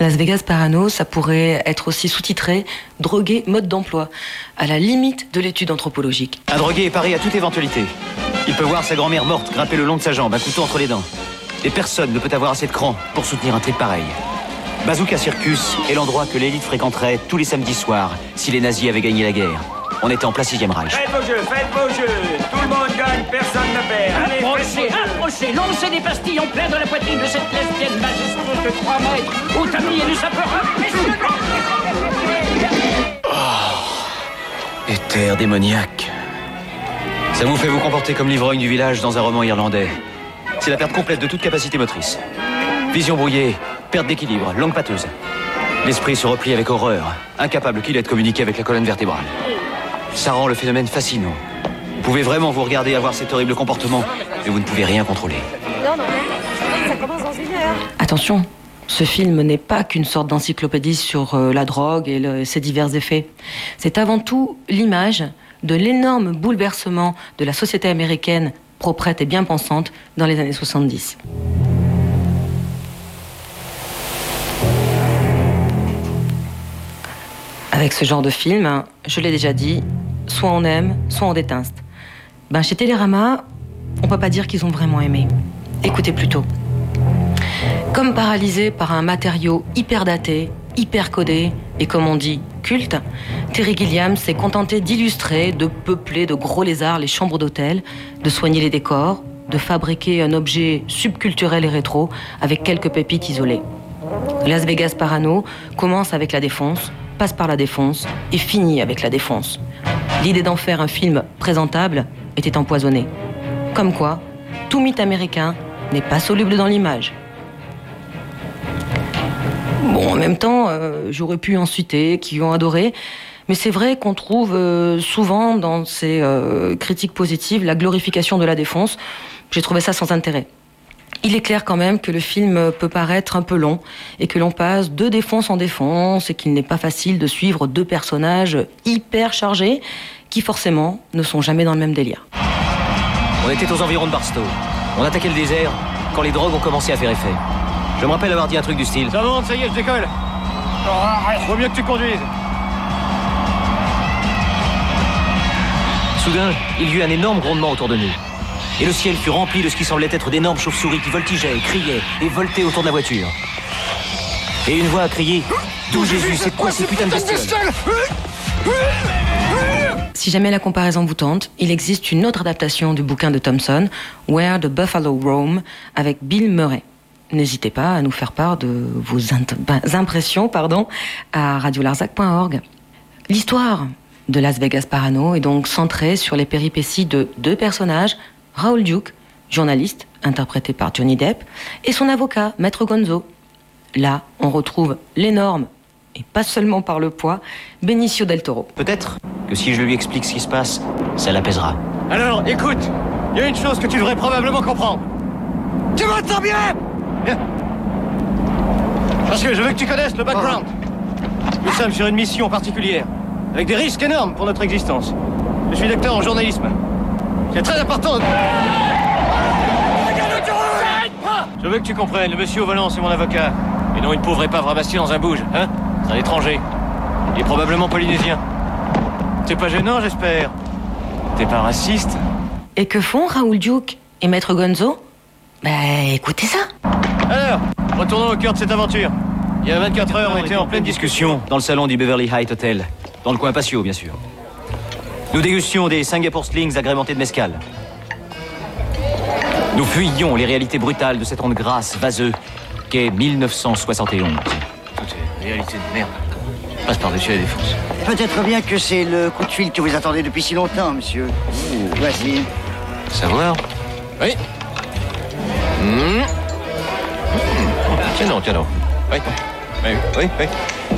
Las Vegas Parano, ça pourrait être aussi sous-titré « Drogué, mode d'emploi », à la limite de l'étude anthropologique. Un drogué est paré à toute éventualité. Il peut voir sa grand-mère morte grimper le long de sa jambe, un couteau entre les dents. Et personne ne peut avoir assez de cran pour soutenir un trip pareil. Bazooka Circus est l'endroit que l'élite fréquenterait tous les samedis soirs si les nazis avaient gagné la guerre. On était en plein 6e Reich. Faites vos jeux. Tout le monde gagne, personne ne perd. Allez, Approchez, lancez des pastilles en plein dans la poitrine de cette lesbienne majestueuse de 3 mètres. Au tamis et du sapeur. Éther démoniaque. Ça vous fait vous comporter comme l'ivrogne du village dans un roman irlandais. C'est la perte complète de toute capacité motrice. Vision brouillée, perte d'équilibre, langue pâteuse. L'esprit se replie avec horreur, incapable qu'il est de communiquer avec la colonne vertébrale. Ça rend le phénomène fascinant. Vous pouvez vraiment vous regarder et avoir cet horrible comportement, mais vous ne pouvez rien contrôler. Non, ça commence dans 1 heure. Attention, ce film n'est pas qu'une sorte d'encyclopédie sur la drogue et ses divers effets. C'est avant tout l'image de l'énorme bouleversement de la société américaine proprette et bien pensante dans les années 70. Avec ce genre de film, je l'ai déjà dit, soit on aime, soit on déteste. Chez Télérama, on peut pas dire qu'ils ont vraiment aimé. Écoutez plutôt. Comme paralysé par un matériau hyper daté, hyper codé et comme on dit, culte, Terry Gilliam s'est contenté d'illustrer, de peupler de gros lézards les chambres d'hôtel, de soigner les décors, de fabriquer un objet subculturel et rétro avec quelques pépites isolées. Las Vegas Parano commence avec la défonce, passe par la défonce et finit avec la défonce. L'idée d'en faire un film présentable était empoisonnée. Comme quoi, tout mythe américain n'est pas soluble dans l'image. Bon, en même temps, j'aurais pu en citer qui ont adoré, mais c'est vrai qu'on trouve souvent dans ces critiques positives la glorification de la défonce. J'ai trouvé ça sans intérêt. Il est clair quand même que le film peut paraître un peu long et que l'on passe de défonce en défonce et qu'il n'est pas facile de suivre 2 personnages hyper chargés qui forcément ne sont jamais dans le même délire. On était aux environs de Barstow. On attaquait le désert quand les drogues ont commencé à faire effet. Je me rappelle avoir dit un truc du style. Ça monte, ça y est, je décolle. Vaut mieux que tu conduises. Soudain, il y eut un énorme grondement autour de nous. Et le ciel fut rempli de ce qui semblait être d'énormes chauves-souris qui voltigeaient, criaient et voltaient autour de la voiture. Et une voix a crié « D'où Jésus, c'est quoi ces putains de bestioles ?» Si jamais la comparaison vous tente, il existe une autre adaptation du bouquin de Thompson, Where the Buffalo Roam, avec Bill Murray. N'hésitez pas à nous faire part de vos impressions à radiolarzac.org. L'histoire de Las Vegas Parano est donc centrée sur les péripéties de 2 personnages, Raoul Duke, journaliste, interprété par Johnny Depp, et son avocat, Maître Gonzo. Là, on retrouve l'énorme, et pas seulement par le poids, Benicio del Toro. Peut-être que si je lui explique ce qui se passe, ça l'apaisera. Alors, écoute, il y a une chose que tu devrais probablement comprendre. Tu m'entends bien? Bien. Parce que je veux que tu connaisses le background. Nous sommes sur une mission particulière, avec des risques énormes pour notre existence. Je suis docteur en journalisme. C'est très important. Je veux que tu comprennes, le monsieur au volant, c'est mon avocat. Et non une pauvre épave ramassée dans un bouge, hein? C'est un étranger. Il est probablement polynésien. C'est pas gênant, j'espère. T'es pas raciste? Et que font Raoul Duke et Maître Gonzo? Écoutez ça. Alors, retournons au cœur de cette aventure. Il y a 24 heures, on était en pleine discussion. Dans le salon du Beverly Heights Hotel. Dans le coin patio, bien sûr. Nous dégustions des Singapour Slings agrémentés de mescal. Nous fuyions les réalités brutales de cette ronde grasse, vaseux, qu'est 1971. Tout est réalité de merde. Passe par-dessus la défonce. Peut-être bien que c'est le coup de fil que vous attendez depuis si longtemps, monsieur. Voici. Savoir? Oui. Tiens donc. Oui. Oui.